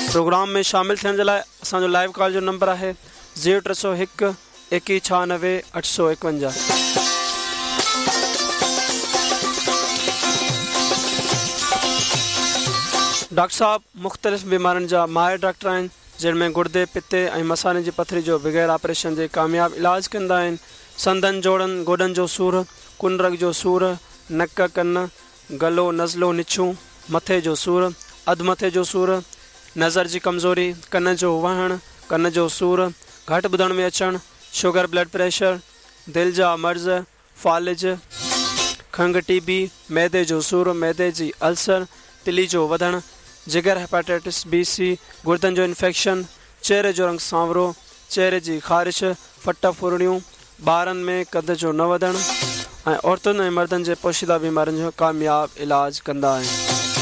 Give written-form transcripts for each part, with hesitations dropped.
Programme में शामिल थियण जे लाइ असांजो लाइव कॉल जो नंबर आहे 0301 2196 851। डॉक्टर साहब मुख़्तलिफ़ बीमारियुनि जा माहिर डॉक्टर आहिनि, जिन में गुर्दे, पिते ऐं मसाने जी पथरी जो बग़ैर ऑपरेशन जे कामयाब इलाज कंदा आहिनि। संदनि, जोड़नि, गोॾनि जो सूरु, कुनरग जो सूरु, नक, कन, गलो, नज़लो, निछूं, मथे जो सूरु, अधु मथे जो सूरु, नज़र जी कमज़ोरी, कन जो वहणु, कन जो सूरु, घटि ॿुधण में अचणु, शुगर, ब्लड प्रेशर, दिलि जा मर्ज़, फालिज, खंघि, टीबी, मैदे जो सूरु, मैदे जी अल्सर, तिली जो वधणु, जिगर, हेपेटाइटिस बी सी, गुर्दनि जो इन्फेक्शन, चेहरे जो रंग सांवरो, चेहरे जी ख़ारिश, फट फुरणियूं, ॿारनि में कद जो न वधणु ऐं औरतुनि ऐं मर्दनि जे पोशीदा बीमारियुनि जो कामयाब इलाज कंदा आहिनि।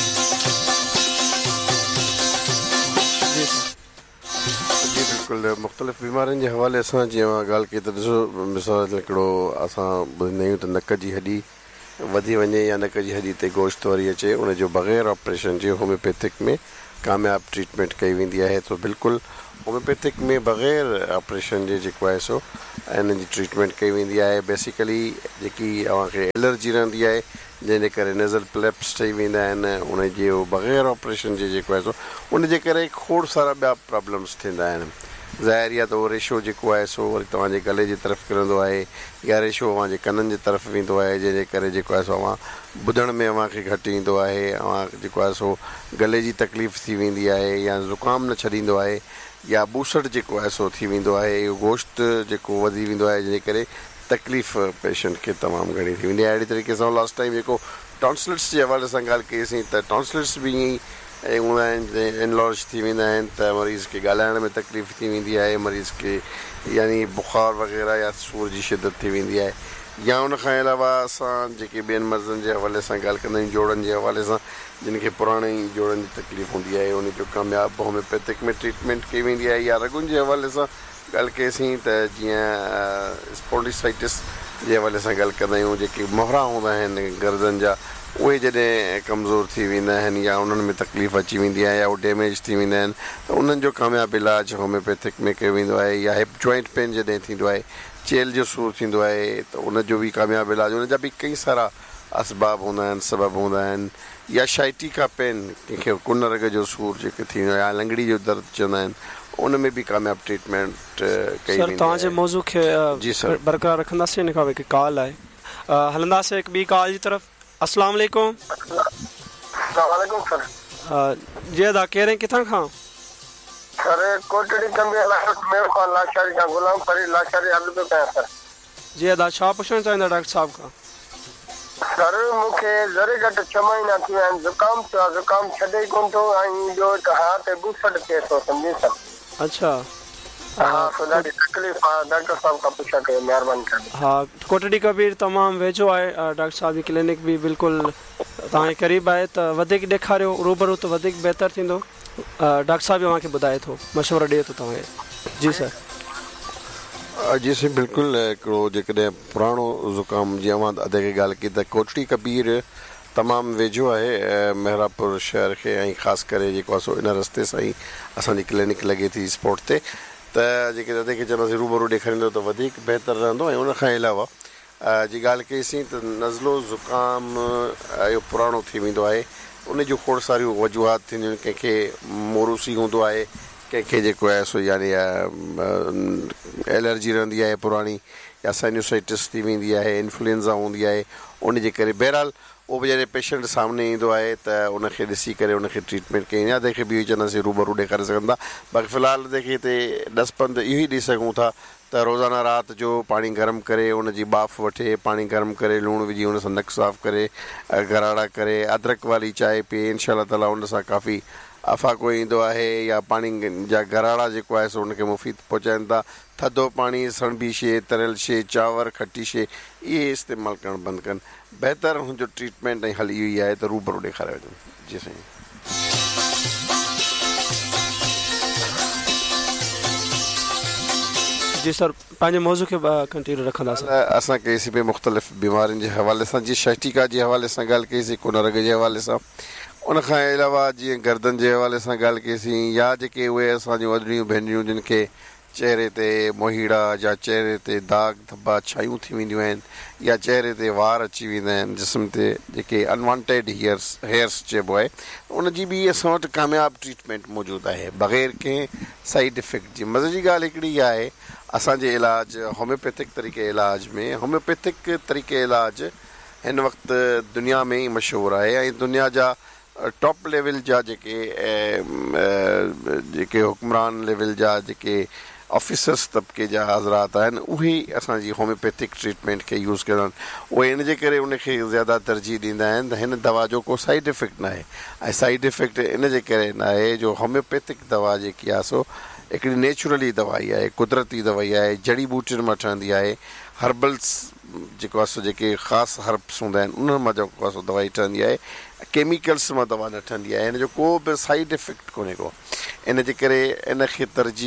जी बिल्कुलु, मुख़्तलिफ़ बीमारियुनि जे हवाले सां जीअं मां ॻाल्हि कई त ॾिसो, मिसाल हिकिड़ो असां ॿुधंदा आहियूं त नक जी हॾी वधी वञे या नक जी हॾी ते गोश्त वरी अचे, उनजो बग़ैर ऑपरेशन जे होम्योपैथिक में कामयाब ट्रीटमेंट कई वेंदी आहे। त बिल्कुलु होम्योपैथिक में बग़ैर ऑपरेशन जे जेको आहे सो इन जी ट्रीटमेंट कई वेंदी आहे। बेसिकली जेकी तव्हांखे एलर्जी रहंदी आहे, जंहिंजे करे नज़ल प्लेप्स ठही वेंदा आहिनि, उनजो बग़ैर ऑपरेशन जे जेको आहे सो उनजे करे खोड़ सारा ॿिया प्रॉब्लम्स थींदा आहिनि। ज़ाहिर आहे त उहो रेशो जेको आहे सो वरी तव्हांजे गले जी तरफ़ किरंदो आहे या रेशो तव्हांजे कननि जी तरफ़ वेंदो आहे, जंहिंजे करे जेको आहे सो अव्हां ॿुधण में अव्हांखे घटि ईंदो आहे, अव्हां जेको आहे सो गले जी तकलीफ़ थी वेंदी आहे या ज़ुकाम न छॾींदो आहे या बूसट जेको आहे सो थी वेंदो आहे, इहो गोश्त जेको वधी वेंदो आहे, जंहिंजे करे तकलीफ़ पेशेंट खे तमामु घणी थी वेंदी आहे। अहिड़ी तरीक़े सां लास्ट टाइम जेको टॉन्सिल्स जे हवाले सां ॻाल्हि कईसीं त टॉन्सिल्स बि ईअं ई हूंदा आहिनि, इनलॉज थी वेंदा आहिनि त मरीज़ खे ॻाल्हाइण में तकलीफ़ थी वेंदी आहे, मरीज़ खे यानी बुख़ार वग़ैरह या सूर जी शिदत थी वेंदी आहे। या उनखां अलावा असां जेके ॿियनि मर्ज़नि जे हवाले सां ॻाल्हि कंदा आहियूं, जोड़नि जे हवाले सां, जिन खे पुराणे जोड़नि जी तकलीफ़ हूंदी आहे, उनजो कामयाब होम्योपैथिक में ट्रीटमेंट कई वेंदी आहे। या रगुनि जे हवाले सां ॻाल्हि कईसीं त जीअं स्पॉन्डिसाइटिस जे हवाले सां ॻाल्हि कंदा आहियूं, जेके मोहरा हूंदा आहिनि गर्दन जा, उहे जॾहिं कमज़ोर थी वेंदा आहिनि या उन्हनि में तकलीफ़ अची वेंदी आहे या उहे डैमेज थी वेंदा आहिनि, त उन्हनि जो कामयाब इलाज होम्योपैथिक में कयो वेंदो आहे। या हिप जॉइंट पेन जॾहिं थींदो आहे, चेल जो सूरु थींदो आहे, त उनजो बि कामयाब इलाज, उनजा बि कई सारा असबाब हूंदा आहिनि, सबब हूंदा आहिनि। या शाइटिका पेन, कंहिंखे कुन रग जो सूरु जेको थींदो आहे या लंगड़ी जो दर्द चवंदा आहिनि, उन में बि कामयाब ट्रीटमेंट कई वेंदी आहे। तव्हांजे मौज़ू खे जी सर बरक़रार रखंदासीं। हिन खां हिकु कॉल आहे, हलंदासीं हिकु ॿी कॉल जी तरफ़। अस्सलाम वालेकुम। वालेकुम सर। जी अदा, केरु आहिनि, किथां खां? सर कोटड़ी कंबी मेरे खां लाशारी का गुलाम फरीद लाशारी हल पे कया सर। जी अदा, छा पुछणु चाहींदा डॉक्टर साहब खां? सर मूंखे ज़रे घटि 6 महीना थी विया आहिनि, ज़ुकाम थियो आहे, ज़ुकाम छॾे ई कोन थो, ऐं ॿियो हिकु हाथ बूसट थिए थो, सम्झी सर। अच्छा, हाँ तो ॾाढी तकलीफ़ आहे, डॉक्टर साहब खां पुछा कयो, महिरबानी करे। हाँ, कोटड़ी कबीर तमामु वेझो आहे, डॉक्टर साहब जी क्लिनिक बि बिल्कुलु तव्हांजे क़रीब आहे, त वधीक ॾेखारियो रूबरू त वधीक बहितर थींदो। डॉक्टर साहब बि तव्हांखे ॿुधाए थो, मशवरो ॾिए थो तव्हांखे। जी सर। जी सर, बिल्कुलु हिकिड़ो जेकॾहिं पुराणो ज़ुकाम जीअं मां अधे खे ॻाल्हि कई त कोटड़ी कबीर तमामु वेझो आहे मेहरापुर शहर खे, ऐं ख़ासि करे जेको आहे सो इन रस्ते सां ई असांजी क्लिनिक लॻे थी स्पॉट ते, त जेके अधे खे चवंदासीं रूबरू ॾेखारींदो त वधीक बहितर रहंदो। ऐं उनखां अलावा जी ॻाल्हि कईसीं त नज़लो ज़ुकाम इहो पुराणो थी वेंदो आहे, उनजूं खोड़ सारियूं वजूहात थींदियूं आहिनि। कंहिंखे मोरूसी हूंदो आहे, कंहिंखे जेको आहे सो यानी एलर्जी रहंदी आहे पुराणी, या साइनोसाइटिस थी वेंदी आहे, इन्फ्लुएंज़ा हूंदी आहे, उनजे करे बहरहाल उहो बि जॾहिं पेशेंट सामने ईंदो आहे त उनखे ॾिसी करे उनखे ट्रीटमेंट कयूं, या तंहिंखे बि चवंदासीं रूबरू ॾेखारे सघंदा। बाक़ी फ़िलहालु तंहिंखे हिते ॾसपंद इहो ई ॾेई सघूं था त रोज़ाना राति जो पाणी गरम करे उनजी बाफ़ वठे, पाणी गरम करे लूणु विझी उन सां नक साफ़ करे, गराड़ा करे, अदरक वारी चांहि पीए, इनशा ताला उन सां काफ़ी अफ़ाको ईंदो आहे। या पाणी जा गराड़ा जेको आहे सो उनखे मुफ़ीद पहुचाइनि था। थधो पाणी, सणबी शइ, तरियल शइ, चांवर, खटी शइ, इहे इस्तेमालु करणु बंदि कनि। बहितर हुनजो ट्रीटमेंट ऐं हल इहो ई आहे त रूबरू ॾेखारे वञनि। जी साईं। जी सर, पंहिंजे मौज़ू खे कंटिन्यू रखंदासीं। असां कईसीं पे मुख़्तलिफ़ बीमारियुनि जे हवाले सां, जीअं शैटिका जे हवाले सां ॻाल्हि कईसीं, कुन रग जे हवाले सां, उनखां अलावा जीअं गर्दन जे हवाले सां ॻाल्हि कईसीं या जेके उहे असांजूं वॾड़ियूं भेनरियूं जिन खे चहिरे ते मोहीड़ा या चहिरे ते दाग धब्बा छायूं थी वेंदियूं आहिनि या चहिरे ते वार अची वेंदा आहिनि जिस्म ते जेके अनवांटेड हेयर्स चइबो आहे उनजी बि असां वटि कामयाबु ट्रीटमेंट मौजूदु आहे बग़ैर कंहिं साइड इफेक्ट जी। मज़े जी ॻाल्हि हिकिड़ी आहे असांजे इलाज होम्योपैथिक तरीक़े इलाज में होम्योपैथिक तरीक़े इलाज हिन वक़्तु दुनिया में ई मशहूरु आहे ऐं दुनिया जा टॉप लेवल जा जेके हुक्मरान लेवल जा जेके ऑफिसर्स तबिके जा हज़रात आहिनि उहे असांजी होम्योपैथिक ट्रीटमेंट खे यूज़ कंदा आहिनि। उहे इन जे करे उनखे ज़्यादा तरजीह ॾींदा आहिनि त हिन दवा जो को साइड इफेक्ट न आहे ऐं साइड इफेक्ट इन जे करे न आहे जो होम्योपैथिक दवा जेकी आहे सो हिकिड़ी नेचुरली दवाई आहे, कुदरती दवाई आहे, जड़ी बूटियुनि मां ठहंदी आहे, हर्बल्स जेको आहे सो जेके ख़ासि हर्ब्स हूंदा आहिनि उन्हनि मां जेको आहे सो दवाई ठहंदी आहे, केमिकल्स मां दवा न ठहंदी आहे, हिन जो को बि साइड इफेक्ट कोन्हे को। इन जे करे इन खे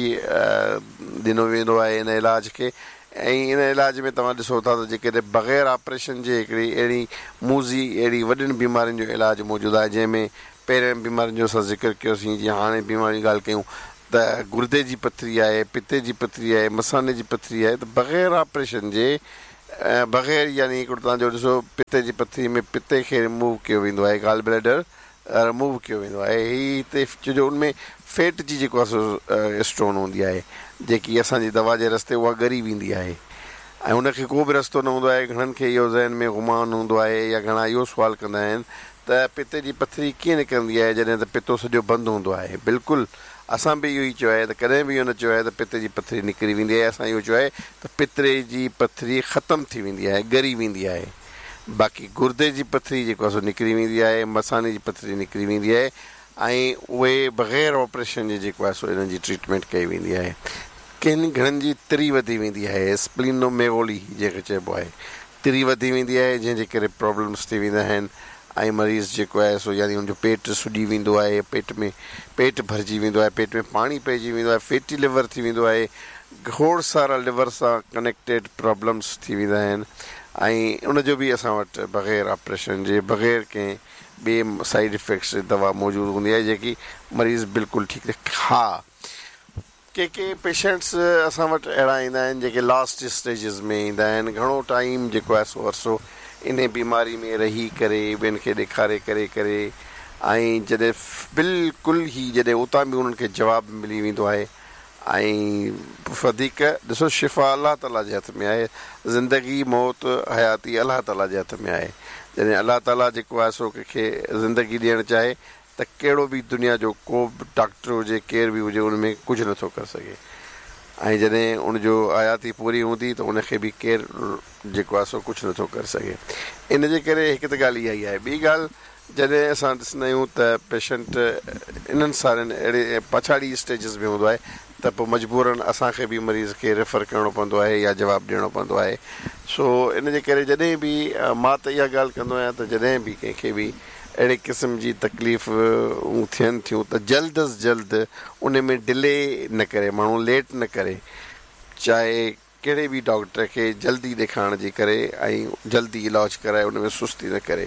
तरजीह ॾिनो वेंदो आहे इन इलाज खे। ऐं इन इलाज में तव्हां ॾिसो था त जेकॾहिं बग़ैर ऑपरेशन जे हिकिड़ी अहिड़ी मूज़ी अहिड़ी वॾियुनि बीमारियुनि जो इलाजु मौजूदु आहे जंहिंमें पहिरियों बीमारियुनि जो असां ज़िक्र कयोसीं जीअं हाणे बीमारियुनि जी ॻाल्हि कयूं त गुर्दे जी पथरी आहे, पिते जी पथरी आहे, मसाने जी पथरी आहे, त बग़ैर ऑपरेशन जे बग़ैर यानी हिकिड़ो तव्हांजो ॾिसो पिते जी पथरी में पिते खे रिमूव कयो वेंदो आहे, गाल ब्लैडर रिमूव कयो वेंदो आहे। हीअ हिते छो जो उनमें फैट जी जेको आहे सो स्टोन हूंदी आहे जेकी असांजी दवा जे रस्ते उहा ॻरी वेंदी आहे ऐं हुनखे को बि रस्तो न हूंदो आहे। घणनि खे इहो ज़हन में गुमान हूंदो आहे या घणा इहो सुवालु कंदा आहिनि त पिते जी पथरी कीअं निकिरंदी आहे जॾहिं त पितो सॼो बंदि हूंदो आहे। बिल्कुलु असां बि इहो ई चयो आहे त कॾहिं बि इहो न चयो आहे त पिते जी पथरी निकिरी वेंदी आहे, असां इहो चयो आहे त पिते जी पथरी ख़तमु थी वेंदी आहे, ॻरी वेंदी आहे। बाक़ी गुर्दे जी पथरी जेको आहे सो निकिरी वेंदी आहे, मसाने जी पथरी निकिरी वेंदी आहे ऐं उहे बग़ैर ऑपरेशन जे जेको आहे सो इन्हनि जी ट्रीटमेंट कई वेंदी आहे। किन घणनि जी तिरी वधी वेंदी आहे, स्प्लिनोमेगोली जंहिंखे चइबो आहे, तिरी वधी वेंदी आहे जंहिंजे करे प्रॉब्लम्स थी वेंदा आहिनि ऐं मरीज़ जेको आहे सो यानी हुनजो पेट सुॼी वेंदो आहे, पेट भरिजी वेंदो आहे, पेट में पाणी पइजी वेंदो आहे, फैटी लिवर थी वेंदो आहे, खोड़ सारा लिवर सां कनेक्टेड प्रॉब्लम्स थी वेंदा आहिनि ऐं उनजो बि असां वटि बग़ैर ऑपरेशन जे बग़ैर कंहिं ॿिए साइड इफेक्ट्स जी दवा मौजूदु हूंदी आहे जेकी मरीज़ बिल्कुलु ठीकु हा। के पेशेंट्स असां वटि अहिड़ा ईंदा आहिनि जेके लास्ट स्टेजिस में ईंदा आहिनि, घणो टाइम जेको आहे सो अरसो इन बीमारी में रही करे ॿियनि खे ॾेखारे करे ऐं जॾहिं बिल्कुलु ई जॾहिं उतां बि उन्हनि खे जवाबु मिली वेंदो आहे ऐं वधीक ॾिसो शिफ़ा अलाह ताला जे हथ में आहे, ज़िंदगी मौत हयाती अलाह ताला जे हथ में आहे। जॾहिं अलाह ताला जेको आहे सो कंहिंखे ज़िंदगी ॾियणु चाहे त कहिड़ो बि दुनिया जो को बि डॉक्टर हुजे केर बि हुजे उनमें कुझु नथो करे सघे ऐं जॾहिं उनजो हयाती पूरी हूंदी त उनखे बि केरु जेको आहे सो कुझु नथो करे सघे। इन जे करे हिकु त ॻाल्हि इहा ई आहे। ॿी ॻाल्हि जॾहिं असां ॾिसंदा आहियूं त पेशेंट इन्हनि सारनि अहिड़े पछाड़ी स्टेजिस में हूंदो आहे त पोइ मजबूरनि असांखे बि मरीज़ खे रेफर करिणो पवंदो आहे या जवाबु ॾियणो पवंदो आहे। सो इन जे करे जॾहिं बि मां त इहा ॻाल्हि कंदो आहियां त जॾहिं बि कंहिंखे बि अहिड़े क़िस्म जी तकलीफ़ थियनि थियूं त जल्द अज़ जल्द उन में डिले न करे, माण्हू लेट न करे, चाहे कहिड़े बि डॉक्टर खे जल्दी ॾेखारण जी करे ऐं जल्दी इलाजु कराए उन में सुस्ती न करे।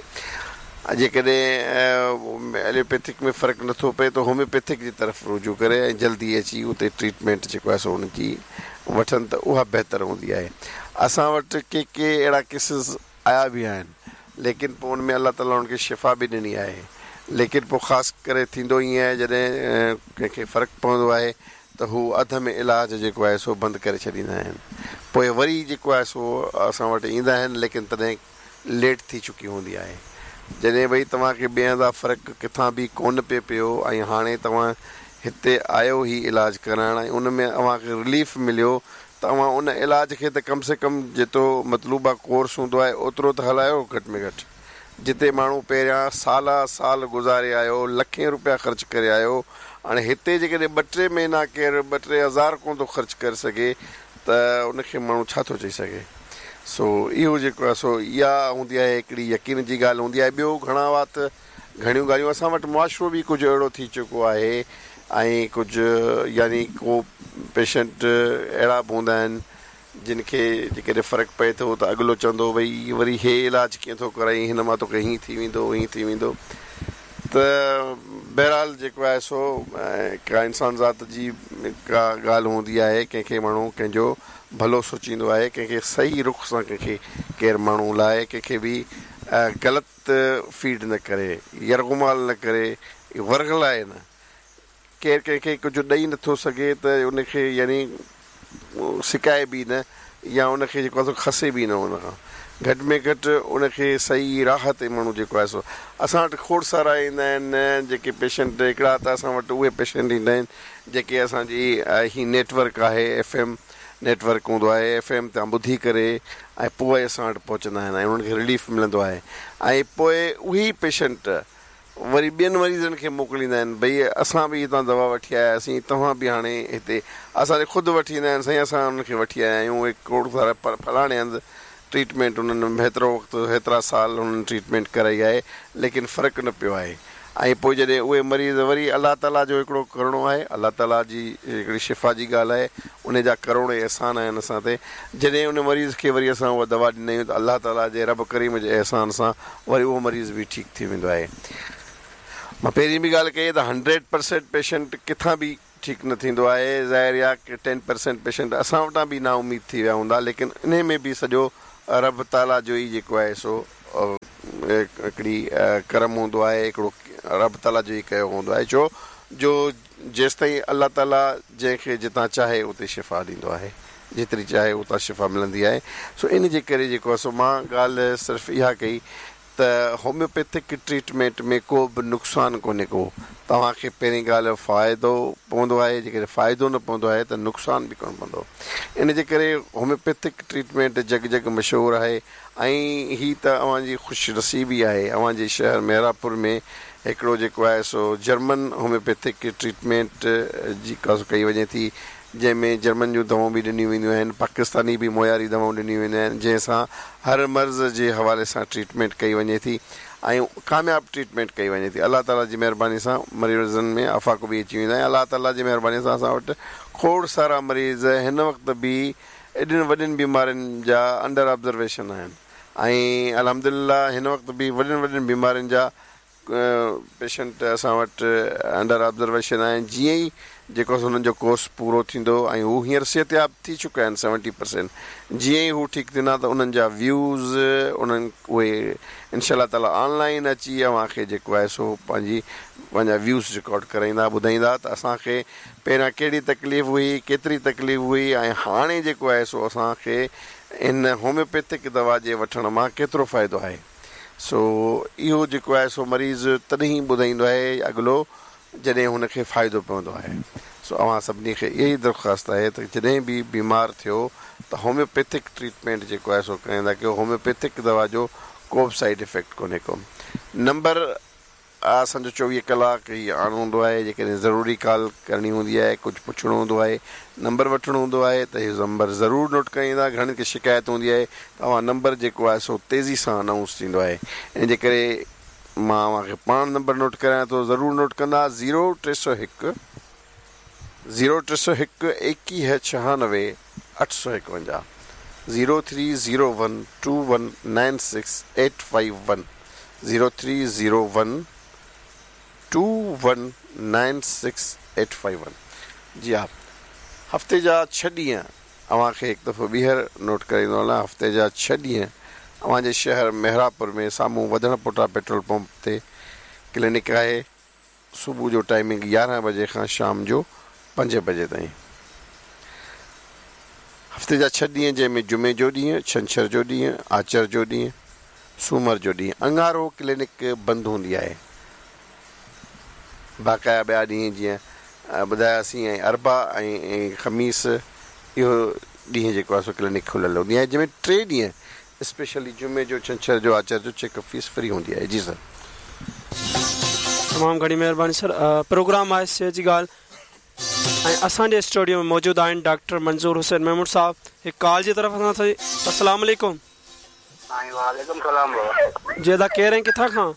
जेकॾहिं एलोपैथिक में फ़र्क़ु नथो पए त होम्योपैथिक जी तरफ़ रुजू करे ऐं जल्दी अची उते ट्रीटमेंट जेको आहे सो उनजी वठनि त उहा बहितर हूंदी आहे। असां वटि के अहिड़ा केसिस आया बि आहिनि लेकिन पोइ उन में अलाह ताला उनखे शिफ़ा बि ॾिनी आहे, लेकिन पोइ ख़ासि करे थींदो ईअं आहे जॾहिं कंहिंखे फ़र्क़ु पवंदो आहे त हू अध में इलाज जेको आहे सो बंदि करे छॾींदा आहिनि, पोइ वरी जेको आहे सो असां वटि ईंदा आहिनि लेकिन तॾहिं लेट थी चुकी हूंदी आहे। जॾहिं भई तव्हांखे ॿिए हंधा फ़र्क़ु किथां बि कोन पिए पियो ऐं हाणे तव्हां हिते आयो ई इलाजु कराइण ऐं उन में तव्हांखे रिलीफ मिलियो त तव्हां उन इलाज खे त कम से कम जेतिरो मतलूबा कोर्स हूंदो आहे ओतिरो त हलायो घटि में घटि। जिते माण्हू पहिरियां साल गुज़ारे आयो, लखें रुपया ख़र्चु करे आयो, हाणे हिते जेकॾहिं 2-3 महीना केरु 2-3 हज़ार कोन थो ख़र्चु करे सघे त उनखे माण्हू छा थो चई सघे। सो इहो जेको आहे सो इहा हूंदी आहे हिकिड़ी यकीन जी ॻाल्हि हूंदी आहे। ॿियो घणा वात घणियूं ॻाल्हियूं असां वटि मुआशिरो बि कुझु अहिड़ो थी चुको आहे ऐं कुझु यानी को पेशेंट अहिड़ा बि हूंदा आहिनि जिन खे जेकॾहिं फ़र्क़ु पए थो त अॻिलो चवंदो भई वरी हे इलाजु कीअं थो कराई, हिन मां तोखे हीअं थी वेंदो हीअं थी वेंदो। त बहरहाल जेको आहे सो का इंसान ज़ात जी का ॻाल्हि हूंदी आहे, कंहिंखे माण्हू कंहिंजो भलो सोचींदो आहे, कंहिंखे सही रुख सां कंहिंखे केरु माण्हू लाहे, कंहिंखे बि ग़लति फीड न करे, यरगुमाल न करे, वर्गलाए न, केरु कंहिंखे कुझु ॾेई नथो सघे त उनखे यानी सिकाए बि न या उनखे जेको आहे खसे बि न उनखां, घटि में घटि उनखे सही राह ते माण्हू जेको आहे सो असां वटि खोड़ सारा ईंदा आहिनि जेके पेशेंट, हिकिड़ा त असां वटि उहे पेशेंट ईंदा आहिनि जेके असांजी ही नेटवर्क आहे, FM नेटवर्क हूंदो आहे, FM तां ॿुधी करे ऐं पोइ असां वटि पहुचंदा आहिनि ऐं उन्हनि खे रिलीफ मिलंदो आहे। ऐं पोइ उहे पेशेंट वरी ॿियनि मरीज़नि खे मोकिलींदा आहिनि, भई असां बि हितां दवा वठी आया हुआसीं, तव्हां बि हाणे हिते, असांजे ख़ुदि वठी ईंदा आहिनि, साईं असां उनखे वठी आया आहियूं, उहे खोड़ सारा फलाणे हंधि ट्रीटमेंट उन्हनि हेतिरो वक़्तु हेतिरा साल उन्हनि ट्रीटमेंट कराई आहे लेकिन फ़र्क़ु न पियो आहे। ऐं पोइ जॾहिं उहे मरीज़ वरी अलाह ताला जो हिकिड़ो करिणो आहे, अलाह ताला जी हिकिड़ी शिफ़ा जी ॻाल्हि आहे, उन जा करोड़ अहसान आहिनि असां ते, जॾहिं उन मरीज़ खे वरी असां उहा दवा ॾींदा आहियूं त अलाह ताला जे रब करीम जे अहसान सां वरी उहो मरीज़ बि ठीकु थी वेंदो आहे। मां पहिरीं बि ॻाल्हि कई त 100% पेशेंट किथां बि ठीकु न थींदो आहे, ज़ाहिर आहे की 10% पेशेंट असां वटां बि ना उमीद थी विया हूंदा, लेकिन इन में बि सॼो रब ताला जो ई जेको आहे सो हिकिड़ी करम हूंदो आहे, हिकिड़ो रब ताला जो ई कयो हूंदो आहे, छो जो जेसि ताईं अलाह ताला जंहिंखे जितां चाहे उते शिफ़ा ॾींदो आहे, जेतिरी चाहे उतां शिफ़ा मिलंदी आहे। सो इन जे करे जेको आहे सो मां ॻाल्हि सिर्फ़ु इहा कई त होम्योपैथिक ट्रीटमेंट में को बि नुक़सानु कोन्हे को, तव्हांखे पहिरीं ॻाल्हि फ़ाइदो पवंदो आहे, जेकॾहिं फ़ाइदो न पवंदो आहे त नुक़सानु बि कोन पवंदो। इन जे करे होम्योपैथिक ट्रीटमेंट जग मशहूरु आहे ऐं ही त अव्हांजी ख़ुशि नसीबी आहे, अव्हांजे शहर मेहरापुर में हिकिड़ो जेको आहे सो जर्मन होम्योपैथिक ट्रीटमेंट जी कई वञे थी, जंहिंमें जर्मन जूं दवाऊं बि ॾिनियूं वेंदियूं आहिनि, पाकिस्तानी बि मुयारी दवाऊं ॾिनियूं वेंदियूं आहिनि, जंहिंसां हर मर्ज़ जे हवाले सां ट्रीटमेंट कई वञे थी ऐं कामयाबु ट्रीटमेंट कई वञे थी। अलाह ताला जी महिरबानी सां मरीज़नि में आफ़ाक़ बि अची वेंदा आहिनि। अलाह ताला जी महिरबानी सां असां वटि खोड़ सारा मरीज़ हिन वक़्तु बि एॾियुनि वॾियुनि बीमारियुनि जा अंडर ऑब्ज़र्वेशन आहिनि ऐं अल्हम्दुलिल्लाह हिन वक़्तु बि वॾियुनि बीमारियुनि जा पेशेंट असां वटि अंडर ऑब्ज़र्वेशन आहिनि। जीअं ई जेको हुननि जो कोर्स पूरो थींदो ऐं हू हींअर सिहतयाब थी चुका आहिनि 70%, जीअं ई हू ठीकु थींदा त उन्हनि जा व्यूज़ उन्हनि उहे इंशाअल्लाह ताला ऑनलाइन अची अव्हांखे जेको आहे सो पंहिंजा व्यूज़ रिकॉर्ड कराईंदा, ॿुधाईंदा त असांखे पहिरियां कहिड़ी तकलीफ़ हुई, केतिरी तकलीफ़ हुई ऐं हाणे जेको आहे सो असांखे इन होम्योपैथिक दवा जे वठण मां केतिरो फ़ाइदो आहे। सो इहो जेको आहे सो मरीज़ तॾहिं ॿुधाईंदो आहे अॻिलो जॾहिं हुनखे फ़ाइदो पवंदो आहे। सो अव्हां सभिनी खे इहा ई दरख़्वास्त आहे त जॾहिं बि बीमार थियो त होम्योपैथिक ट्रीटमेंट जेको आहे सो कराईंदा कयो। होम्योपैथिक दवा जो को बि साइड इफेक्ट कोन्हे को। नंबर असांजो 24 कलाक ई आणो हूंदो आहे, जेकॾहिं ज़रूरी कॉल करणी हूंदी आहे, कुझु पुछणो हूंदो आहे, नंबर वठिणो हूंदो आहे त इहो नंबर ज़रूरु नोट कराईंदा। घणनि खे शिकायत हूंदी आहे तव्हां नंबर जेको आहे सो तेज़ी सां अनाउंस थींदो आहे, इन जे करे मां अव्हांखे पाण नंबर नोट करायां थो, ज़रूरु नोट कंदा। 0301 2196 851 0301 2196 851 0301 2196 851। जी हा, हफ़्ते जा 6 ॾींहं अव्हांखे हिकु दफ़ो ॿीहर नोट कराईंदो हलां। हफ़्ते जा 6 ॾींहं अव्हांजे शहर मेहरापुर में साम्हूं वधण पोटा पेट्रोल पंप ते क्लिनिक आहे। सुबुह जो टाइमिंग 11 बजे खां शाम जो 5 बजे ताईं। हफ़्ते जा 6 ॾींहं, जंहिंमें जुमे जो ॾींहुं, छंछर जो ॾींहुं, आचर जो ॾींहुं, सूमर जो ॾींहुं। अंगारो क्लिनिक बंदि हूंदी आहे। बाक़ाया ॿिया ॾींहं जीअं ॿुधायासीं ऐं अरबा ऐं ख़मीस, इहो ॾींहुं जेको आहे सो क्लिनिक खुलियल हूंदी आहे, जंहिंमें 3 ॾींहं स्पेशली जुमे जो, छंछर जो, आचर जो चेकअप फीस फ्री हूंदी आहे। जी सर, तमामु घणी महिरबानी सर। प्रोग्राम आहे सिहत जी ॻाल्हि ऐं असांजे स्टूडियो में मौजूदु आहिनि डॉक्टर मंज़ूर हुसैन महमूद साहब। हिकु कॉल जी तरफ़ सां थी। अस्सलाम वालेकुम। वालेकुम सलाम। जी अदा केरु आहिनि, किथां खां?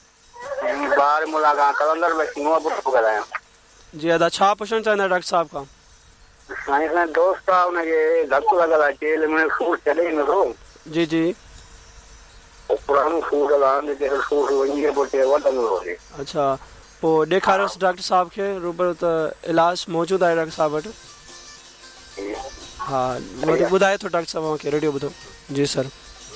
जी अदा छा पुछणु चाहींदा डॉक्टर साहब खां? साईं दोस्त आहे, हुनखे धक लॻल आहे, चेल में सूर छॾे नथो। जी जी। पुराणी सूर आहे जेके सूर वञी पोइ वधंदो वञे। अच्छा, पोइ ॾेखारियोसि डॉक्टर साहब खे रूबरू त इलाजु मौजूदु आहे डॉक्टर साहब वटि। हा, ॿुधाए थो डॉक्टर साहब खे रेडियो ॿुधो। जी सर।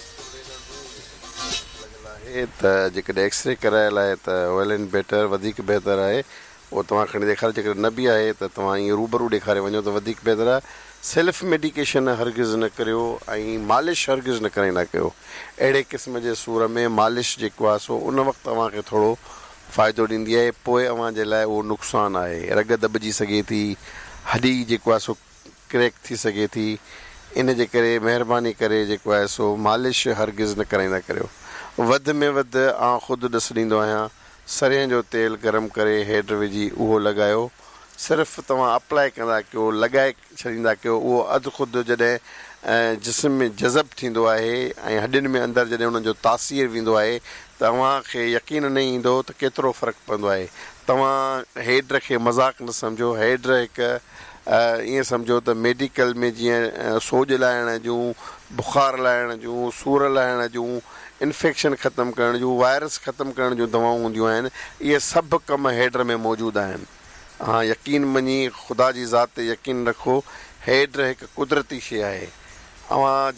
त जेकॾहिं एक्सरे कराइल आहे त वेल एंड बेटर, वधीक बहितर आहे। उहो तव्हां खणी ॾेखारियो, जेकॾहिं न बि आहे त तव्हां ईअं रूबरू ॾेखारे वञो त वधीक बहितर आहे। सेल्फ मेडिकेशन हरगिज़ न करियो ऐं मालिश हरगिज़ न कराईंदा कयो। अहिड़े क़िस्म जे सूर में मालिश जेको आहे सो उन वक़्तु तव्हांखे थोरो फ़ाइदो ॾींदी आहे, पोइ अव्हां जे लाइ उहो नुक़सानु आहे। रग दॿिजी सघे थी, हॾी जेको आहे सो क्रैक थी सघे थी। इन जे करे महिरबानी करे जेको आहे सो मालिश हरगिज़ न कराईंदा करियो। वधि में वधि आउं ख़ुदि ॾिस ॾींदो आहियां, सरियं जो तेल गरम करे हेठि विझी उहो लॻायो। सिर्फ़ु तव्हां अप्लाई कंदा कयो, लॻाए छॾींदा कयो। उहो अधु ख़ुदि जॾहिं जिस्म में जज़ब थींदो आहे ऐं हॾियुनि में अंदरि जॾहिं उनजो तासीर वेंदो आहे तव्हांखे यकीन न ईंदो त केतिरो फ़र्क़ु पवंदो आहे। तव्हां हेड्र खे मज़ाक़ न सम्झो। हेड्र हिकु ईअं सम्झो त मेडिकल में जीअं सोज लाहिण जूं, बुख़ार लाहिण जूं, सूर लाहिण जूं, इन्फेक्शन ख़तमु करण जूं, वायरस ख़तमु करण जूं दवाऊं हूंदियूं आहिनि। इहे सभु कम हेड्र में मौजूदु आहिनि। हा, यकीन मञी ख़ुदा जी ज़ात ते यकीन रखो, हेड्र हिकु कुदरती शइ आहे। अव्हां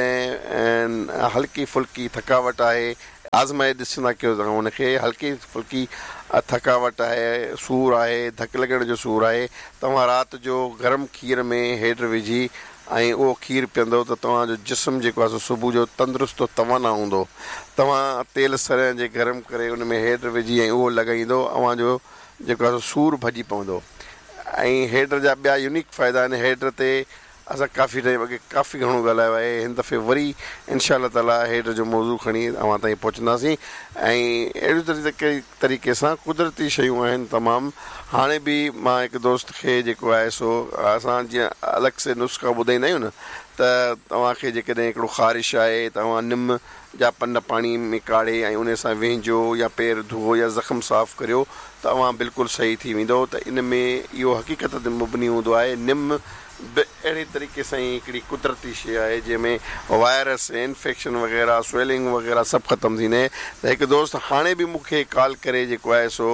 जेकॾहिं हल्की फुल्की थकावट आहे, आज़माए ॾिसंदा कयो तव्हां उनखे। हल्की फुल्की थकावट आहे, सूर आहे, धकु लॻण जो सूर आहे, तव्हां राति जो गरम खीर में हेड्र विझी ऐं उहो खीरु पीअंदो त तव्हांजो जिस्म जेको आहे सो सुबुह जो तंदुरुस्तु तवाना हूंदो। तव्हां तेल सरियं जे गरम करे उन में हेड्र विझी ऐं उहो लॻाईंदो, अव्हांजो जेको आहे सूर भॼी पवंदो। ऐं हेड्र जा ॿिया यूनिक फ़ाइदा आहिनि। हेड्र ते असां काफ़ी टाइम अॻे काफ़ी घणो ॻाल्हायो आहे। हिन दफ़े वरी इनशा अल्लाह ताला हेड्र जो मौज़ू खणी अव्हां ताईं पहुचंदासीं। ऐं अहिड़ी तरीक़े सां कुदरती शयूं आहिनि तमामु। हाणे बि मां हिकु दोस्त खे जेको आहे सो असां जीअं अलॻि से नुस्ख़ा ॿुधाईंदा आहियूं न, त तव्हांखे जेकॾहिं हिकिड़ो ख़ारिश आहे तव्हां निम जा पन पाणी में काढ़े ऐं उन सां वेझो या पेर धुओ या ज़ख़्म साफ़ु करियो त अव्हां बिल्कुलु सही थी वेंदो। त इन में इहो हक़ीक़त ते मुबनी हूंदो आहे। निम बि अहिड़े तरीक़े सां ई हिकिड़ी कुदरती शइ आहे जंहिंमें वायरस, इन्फेक्शन वग़ैरह, स्वेलिंग वग़ैरह सभु ख़तमु थींदे। त हिकु दोस्त हाणे बि मूंखे कॉल करे जेको आहे सो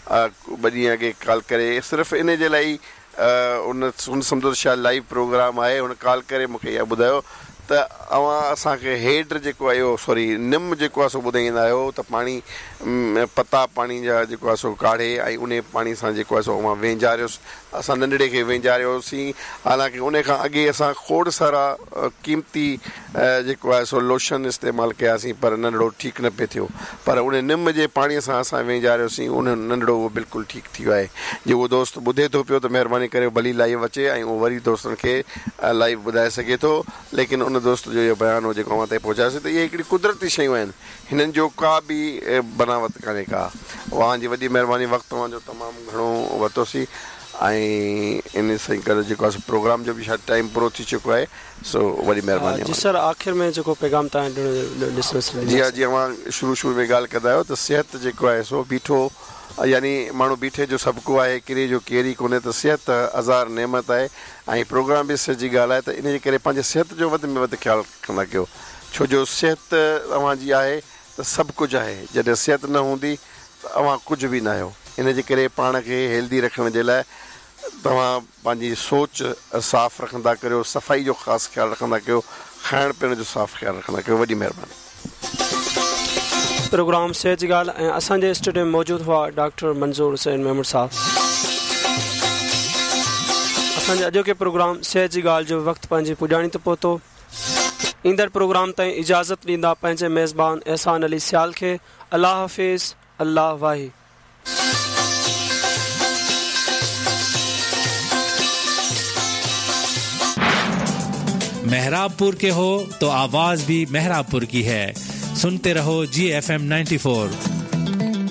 2 ॾींहं अॻे कॉल करे सिर्फ़ु इन जे लाइ उन सम्झो छा लाइव प्रोग्राम आहे, हुन कॉल करे मूंखे इहा ॿुधायो त अव्हां असांखे हेड्र जेको आहे इहो निम जेको आहे सो ॿुधाईंदा आहियो त पाणी पता पाणी जा जेको आहे सो काढ़े ऐं उन पाणी सां जेको आहे सो अव्हां वेंझारियोसि। असां नंढड़े खे वेंझारियोसीं। हालांकि उन खां अॻे असां खोड़ सारा कीमती जेको आहे सो लोशन इस्तेमालु कयासीं, पर नंढड़ो ठीकु न पियो थियो। पर उन निम जे पाणीअ सां असां वेंझारियोसीं, उन नंढड़ो उहो बिल्कुलु ठीकु थी वियो आहे। जे उहो दोस्त ॿुधे थो पियो त महिरबानी करे भली लाइव अचे ऐं उहो वरी दोस्तनि खे लाइव ॿुधाए सघे थो। लेकिन उन दोस्त जो इहो बयानु हो जेको अव्हां ताईं पहुचायोसीं त इहे हिकिड़ी कुदरती शयूं आहिनि। हिननि जो का बि बनावट कान्हे का। तव्हांजी वॾी महिरबानी, वक़्तु तव्हांजो तमामु घणो वरितोसीं ऐं इन सां गॾु जेको आहे प्रोग्राम जो बि शायदि टाइम पूरो थी चुको आहे। सो वॾी महिरबानी। जी सर, आख़िर में जेको पैगाम तव्हां जी हा, जीअं अव्हां शुरू में ॻाल्हि कंदा आहियो त सिहत जेको आहे सो बीठो, यानी माण्हू बीठे जो सबको आहे, किरे जो केरी कोन्हे। त सिहत हज़ार नेमत आहे ऐं प्रोग्राम बि सिहत जी ॻाल्हि आहे। त इन जे करे पंहिंजे सिहत जो वधि में वधि ख़्यालु रखंदा कयो, छो जो सिहत तव्हांजी आहे त सभु कुझु आहे। जॾहिं सिहत न हूंदी त अव्हां कुझु बि न आहियो। इन जे करे पाण खे हेल्दी रखण जे लाइ तव्हां पंहिंजी सोच साफ़ु रखंदा करियो, सफ़ाई जो ख़ासि ख़्यालु रखंदा कयो, खाइण पीअण जो साफ़ु ख़्यालु रखंदा कयो। वॾी महिरबानी। प्रोग्राम सिहत जी ॻाल्हि ऐं असांजे स्टूडियो में मौजूदु हुआ डॉक्टर मंज़ूर हुसैन महमूद साहब। असांजे अॼोके प्रोग्राम सिहत जी ॻाल्हि जो वक़्तु पंहिंजी पुॼाणी ते पहुतो। ईंदड़ प्रोग्राम ताईं इजाज़त ॾींदा पंहिंजे मेज़बान एहसान अली सियाल खे। अल्लाह हाफ़िज़, अल्लाह वाही। मेहराबपुर के हो तो आवाज भी मेहराबपुर की है। सुनते रहो GFM 94।